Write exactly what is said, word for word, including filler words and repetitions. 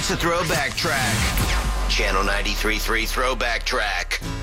It's a throwback track. Channel ninety-three point three Throwback Track.